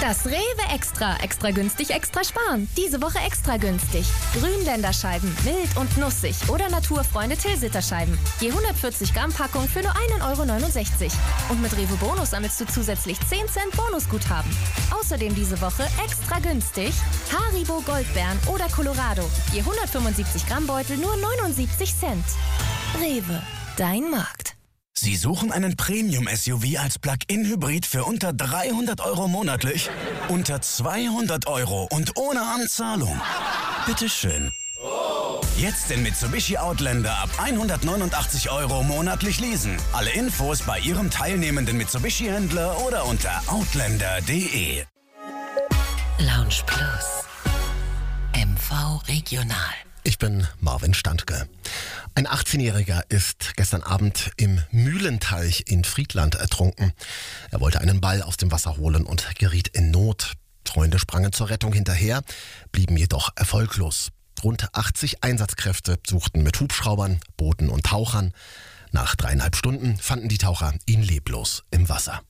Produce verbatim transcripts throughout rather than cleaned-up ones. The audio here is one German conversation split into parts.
Das Rewe Extra. Extra günstig, extra sparen. Diese Woche extra günstig. Grünländerscheiben, mild und nussig oder Naturfreunde Tilsiter-Scheiben. Je hundertvierzig Gramm Packung für nur ein Euro neunundsechzig. Und mit Rewe Bonus sammelst du zusätzlich zehn Cent Bonusguthaben. Außerdem diese Woche extra günstig Haribo Goldbeeren oder Colorado. Je hundertfünfundsiebzig Gramm Beutel nur neunundsiebzig Cent. Rewe, dein Markt. Sie suchen einen Premium-S U V als Plug-in-Hybrid für unter dreihundert Euro monatlich? Unter zweihundert Euro und ohne Anzahlung? Bitteschön. Jetzt den Mitsubishi Outlander ab hundertneunundachtzig Euro monatlich leasen. Alle Infos bei Ihrem teilnehmenden Mitsubishi-Händler oder unter outlander punkt de. Lounge Plus. M V Regional. Ich bin Marvin Standke. Ein achtzehnjähriger ist gestern Abend im Mühlenteich in Friedland ertrunken. Er wollte einen Ball aus dem Wasser holen und geriet in Not. Freunde sprangen zur Rettung hinterher, blieben jedoch erfolglos. Rund achtzig Einsatzkräfte suchten mit Hubschraubern, Booten und Tauchern. Nach dreieinhalb Stunden fanden die Taucher ihn leblos im Wasser.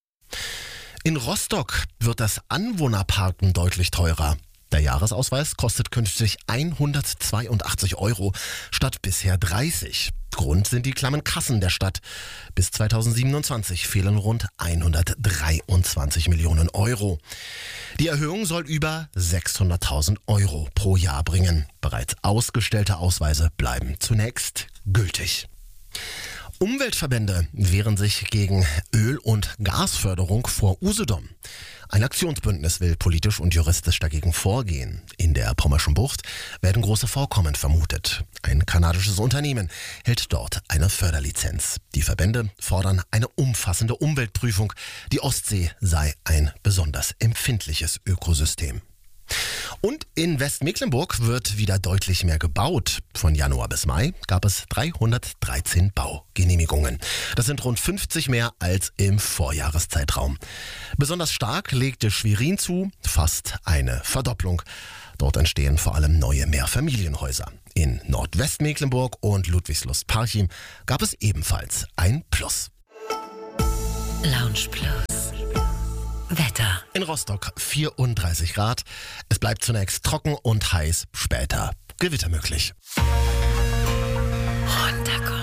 In Rostock wird das Anwohnerparken deutlich teurer. Der Jahresausweis kostet künftig hundertzweiundachtzig Euro statt bisher dreißig. Grund sind die klammen Kassen der Stadt. Bis zweitausendsiebenundzwanzig fehlen rund hundertdreiundzwanzig Millionen Euro. Die Erhöhung soll über sechshunderttausend Euro pro Jahr bringen. Bereits ausgestellte Ausweise bleiben zunächst gültig. Umweltverbände wehren sich gegen Öl- und Gasförderung vor Usedom. Ein Aktionsbündnis will politisch und juristisch dagegen vorgehen. In der Pommerschen Bucht werden große Vorkommen vermutet. Ein kanadisches Unternehmen hält dort eine Förderlizenz. Die Verbände fordern eine umfassende Umweltprüfung. Die Ostsee sei ein besonders empfindliches Ökosystem. Und in Westmecklenburg wird wieder deutlich mehr gebaut. Von Januar bis Mai gab es dreihundertdreizehn Baugenehmigungen. Das sind rund fünfzig mehr als im Vorjahreszeitraum. Besonders stark legte Schwerin zu, fast eine Verdopplung. Dort entstehen vor allem neue Mehrfamilienhäuser. In Nordwestmecklenburg und Ludwigslust-Parchim gab es ebenfalls ein Plus. Lounge Plus. Wetter. In Rostock vierunddreißig Grad. Es bleibt zunächst trocken und heiß, später Gewitter möglich. Runterkommen.